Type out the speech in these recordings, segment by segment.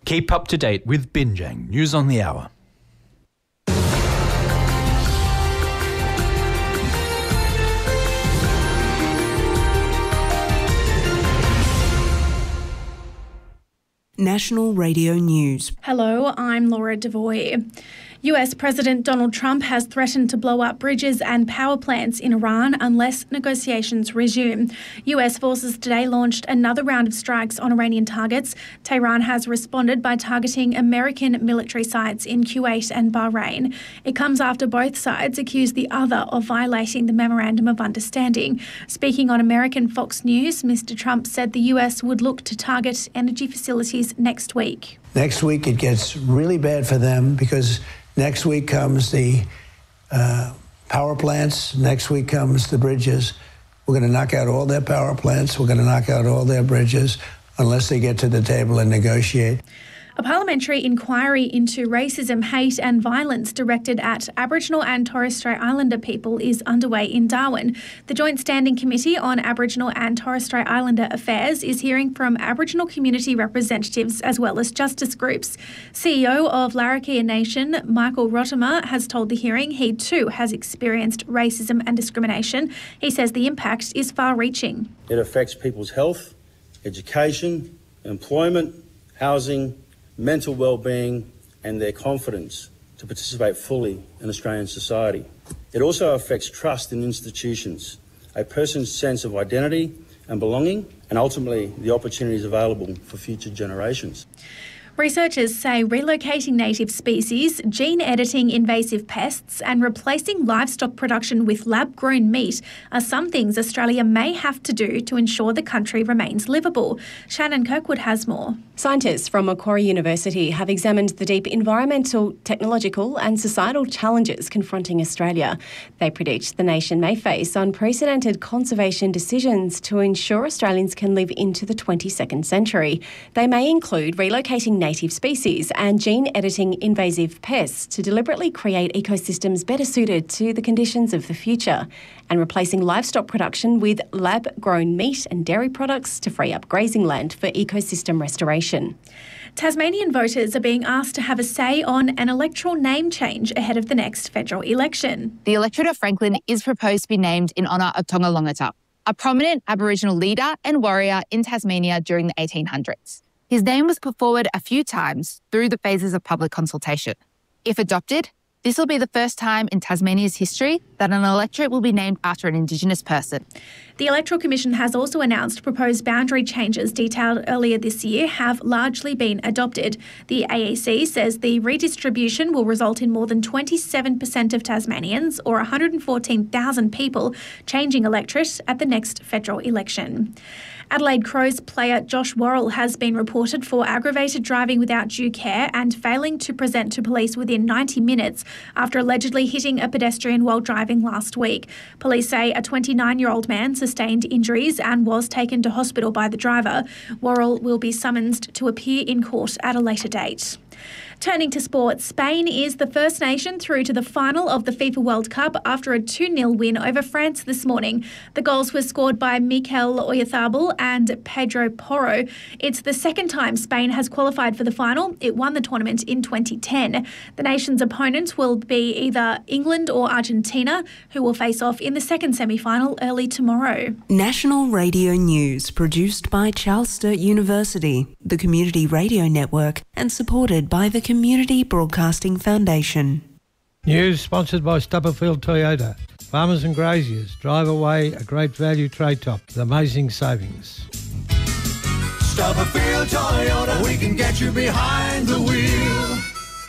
Keep up to date with Binjang News on the Hour. National Radio News. Hello, I'm Laura Devoy. US President Donald Trump has threatened to blow up bridges and power plants in Iran unless negotiations resume. US forces today launched another round of strikes on Iranian targets. Tehran has responded by targeting American military sites in Kuwait and Bahrain. It comes after both sides accused the other of violating the Memorandum of Understanding. Speaking on American Fox News, Mr. Trump said the US would look to target energy facilities next week. Next week it gets really bad for them because next week comes the power plants. Next week comes the bridges. We're going to knock out all their power plants. We're going to knock out all their bridges unless they get to the table and negotiate. A parliamentary inquiry into racism, hate and violence directed at Aboriginal and Torres Strait Islander people is underway in Darwin. The Joint Standing Committee on Aboriginal and Torres Strait Islander Affairs is hearing from Aboriginal community representatives as well as justice groups. CEO of Larrakia Nation, Michael Rottimer, has told the hearing he too has experienced racism and discrimination. He says the impact is far-reaching. It affects people's health, education, employment, housing, mental well-being and their confidence to participate fully in Australian society. It also affects trust in institutions, a person's sense of identity and belonging, and ultimately the opportunities available for future generations. Researchers say relocating native species, gene editing invasive pests and replacing livestock production with lab-grown meat are some things Australia may have to do to ensure the country remains livable. Shannon Kirkwood has more. Scientists from Macquarie University have examined the deep environmental, technological and societal challenges confronting Australia. They predict the nation may face unprecedented conservation decisions to ensure Australians can live into the 22nd century. They may include relocating native species and gene-editing invasive pests to deliberately create ecosystems better suited to the conditions of the future, and replacing livestock production with lab-grown meat and dairy products to free up grazing land for ecosystem restoration. Tasmanian voters are being asked to have a say on an electoral name change ahead of the next federal election. The electorate of Franklin is proposed to be named in honour of Tonga Longata, a prominent Aboriginal leader and warrior in Tasmania during the 1800s. His name was put forward a few times through the phases of public consultation. If adopted, this will be the first time in Tasmania's history that an electorate will be named after an Indigenous person. The Electoral Commission has also announced proposed boundary changes detailed earlier this year have largely been adopted. The AEC says the redistribution will result in more than 27% of Tasmanians, or 114,000 people, changing electorate at the next federal election. Adelaide Crows player Josh Worrell has been reported for aggravated driving without due care and failing to present to police within 90 minutes after allegedly hitting a pedestrian while driving last week. Police say a 29-year-old man sustained injuries and was taken to hospital by the driver. Worrell will be summoned to appear in court at a later date. Turning to sport, Spain is the first nation through to the final of the FIFA World Cup after a 2-0 win over France this morning. The goals were scored by Mikel Oyarzabal and Pedro Porro. It's the second time Spain has qualified for the final. It won the tournament in 2010. The nation's opponents will be either England or Argentina, who will face off in the second semi-final early tomorrow. National Radio News, produced by Charles Sturt University, the Community Radio Network, and supported by the Community Broadcasting Foundation. News sponsored by Stubberfield Toyota. Farmers and graziers, drive away a great value trade top with amazing savings. Stubberfield Toyota, we can get you behind the wheel.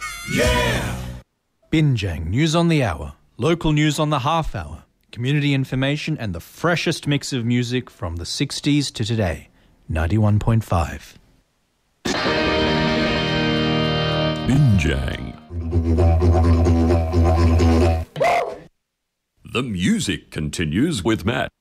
Yeah! Binjang News on the Hour, local news on the half hour, community information and the freshest mix of music from the 60s to today. 91.5. Binjang. The music continues with Matt.